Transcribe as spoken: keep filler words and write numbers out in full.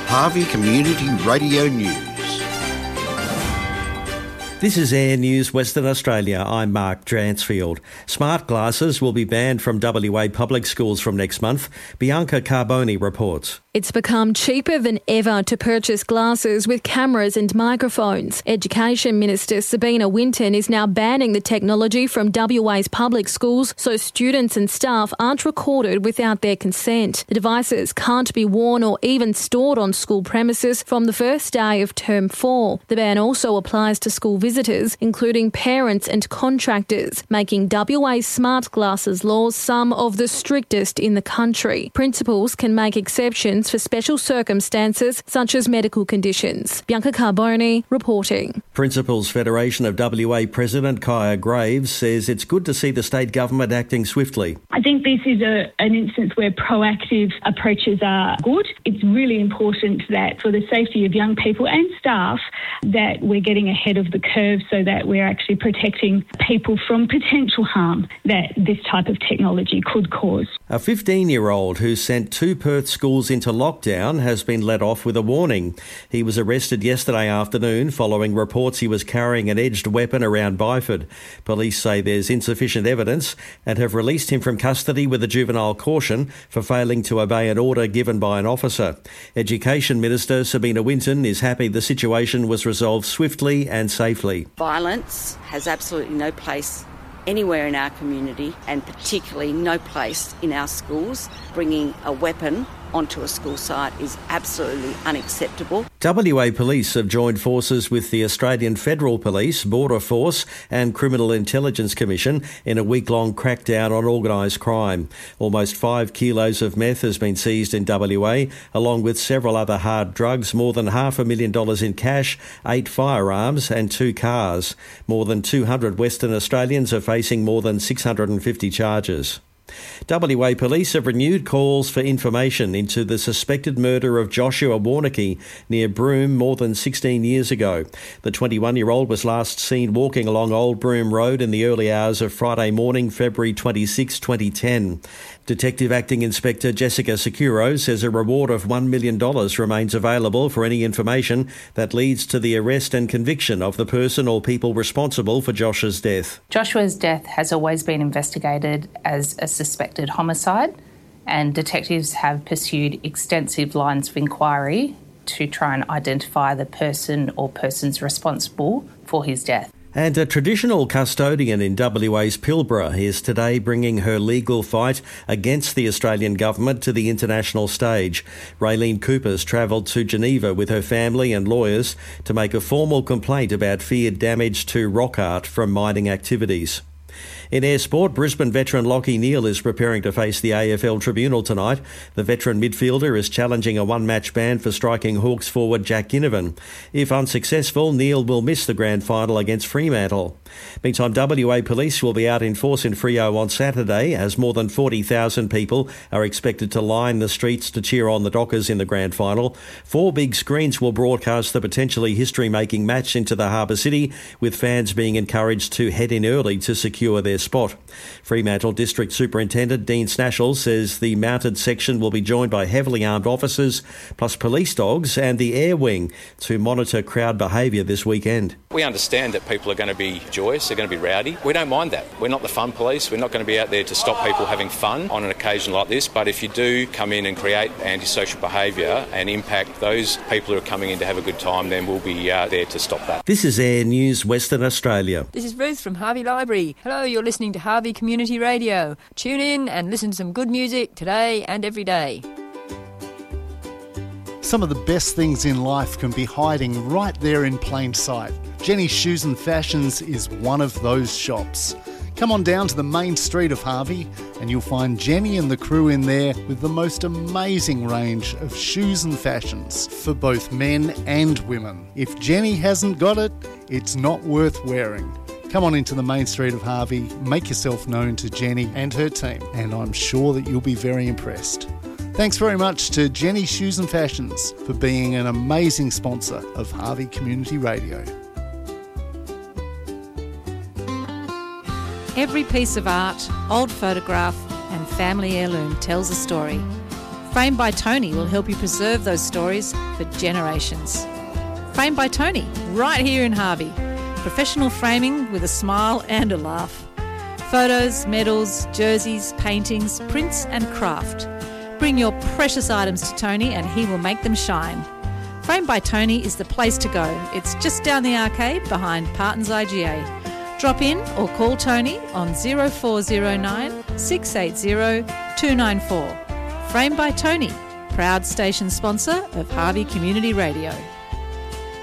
Harvey Community Radio News. This is Air News Western Australia. I'm Mark Dransfield. Smart glasses will be banned from W A public schools from next month. Bianca Carboni reports. It's become cheaper than ever to purchase glasses with cameras and microphones. Education Minister Sabina Winton is now banning the technology from W A's public schools so students and staff aren't recorded without their consent. The devices can't be worn or even stored on school premises from the first day of term four. The ban also applies to school visitors, including parents and contractors, making W A's smart glasses laws some of the strictest in the country. Principals can make exceptions for special circumstances such as medical conditions. Bianca Carboni reporting. Principals Federation of W A President Kaya Graves says it's good to see the state government acting swiftly. I think this is a, an instance where proactive approaches are good. It's really important that for the safety of young people and staff that we're getting ahead of the curve so that we're actually protecting people from potential harm that this type of technology could cause. A fifteen-year-old who sent two Perth schools into lockdown has been let off with a warning. He was arrested yesterday afternoon following reports he was carrying an edged weapon around Byford. Police say there's insufficient evidence and have released him from custody with a juvenile caution for failing to obey an order given by an officer. Education Minister Sabina Winton is happy the situation was resolved swiftly and safely. Violence has absolutely no place anywhere in our community, and particularly no place in our schools. Bringing a weapon onto a school site is absolutely unacceptable. W A Police have joined forces with the Australian Federal Police, Border Force and Criminal Intelligence Commission in a week-long crackdown on organised crime. Almost five kilos of meth has been seized in W A, along with several other hard drugs, more than half a million dollars in cash, eight firearms and two cars. More than two hundred Western Australians are facing more than six hundred fifty charges. W A Police have renewed calls for information into the suspected murder of Joshua Warneke near Broome more than sixteen years ago. The twenty-one-year-old was last seen walking along Old Broome Road in the early hours of Friday morning, February twenty-sixth, twenty ten. Detective Acting Inspector Jessica Securo says a reward of one million dollars remains available for any information that leads to the arrest and conviction of the person or people responsible for Josh's death. Joshua's death has always been investigated as a suspected homicide, and detectives have pursued extensive lines of inquiry to try and identify the person or persons responsible for his death. And a traditional custodian in W A's Pilbara is today bringing her legal fight against the Australian government to the international stage. Raylene Cooper's travelled to Geneva with her family and lawyers to make a formal complaint about feared damage to rock art from mining activities. In air sport, Brisbane veteran Lachie Neale is preparing to face the A F L tribunal tonight. The veteran midfielder is challenging a one-match ban for striking Hawks forward Jack Ginnivan. If unsuccessful, Neale will miss the grand final against Fremantle. Meantime, W A Police will be out in force in Freo on Saturday as more than forty thousand people are expected to line the streets to cheer on the Dockers in the grand final. Four big screens will broadcast the potentially history-making match into the Harbour City, with fans being encouraged to head in early to secure their spot. Fremantle District Superintendent Dean Snashall says the mounted section will be joined by heavily armed officers, plus police dogs and the air wing to monitor crowd behaviour this weekend. We understand that people are going to be joyous, they're going to be rowdy. We don't mind that. We're not the fun police. We're not going to be out there to stop people having fun on an occasion like this. But if you do come in and create antisocial behaviour and impact those people who are coming in to have a good time, then we'll be uh, there to stop that. This is Air News Western Australia. This is Ruth from Harvey Library. Hello, you're listening to Harvey Community Radio. Tune in and listen to some good music today and every day. Some of the best things in life can be hiding right there in plain sight. Jenny's Shoes and Fashions is one of those shops. Come on down to the main street of Harvey and you'll find Jenny and the crew in there with the most amazing range of shoes and fashions for both men and women. If Jenny hasn't got it, it's not worth wearing. Come on into the main street of Harvey, make yourself known to Jenny and her team, and I'm sure that you'll be very impressed. Thanks very much to Jenny Shoes and Fashions for being an amazing sponsor of Harvey Community Radio. Every piece of art, old photograph and family heirloom tells a story. Framed by Tony will help you preserve those stories for generations. Framed by Tony, right here in Harvey. Professional framing with a smile and a laugh. Photos, medals, jerseys, paintings, prints and craft. Bring your precious items to Tony and he will make them shine. Framed by Tony is the place to go. It's just down the arcade behind Parton's I G A. Drop in or call Tony on zero four zero nine, six eight zero, two nine four. Framed by Tony, proud station sponsor of Harvey Community Radio.